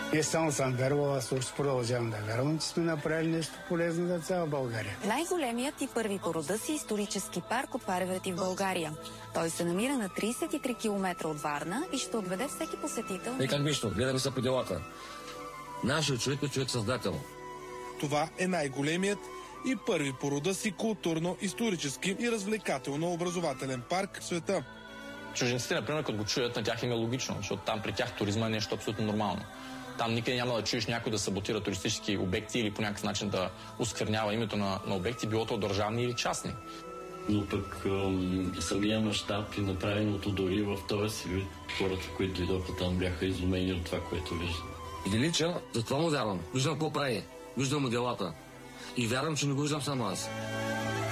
Не само съм вярвал, аз също продължавам да вярвам, че сме направили нещо полезно за цяла България. Най-големият и първи по рода си исторически парк от паровете в България. Той се намира на 33 км от Варна и ще отведе всеки посетител. Как нищо, гледаме се по делата. Нашият човек е човек-създател. Това е най-големият и първи по рода си културно-исторически и развлекателно-образователен парк в света. Чужденците, например, като го чуят, на тях им е логично, защото там при тях туризма е нещо абсолютно нормално. Там никъде няма да чуеш някой да саботира туристически обекти или по някакъв начин да осквернява името на обекти, било то държавни или частни. Но пък самия мащаб и направеното дори в този си вид, хората, които дойдоха там, бяха изумени от това, което виждат. Велича, за това му вярвам. Виждам какво прави. Виждам му делата. И вярвам, че не го виждам само аз.